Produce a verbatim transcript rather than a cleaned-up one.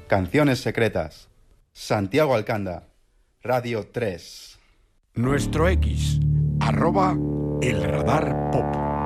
Canciones secretas. Santiago Alcanda, Radio tres. Nuestro X, arroba el radar pop.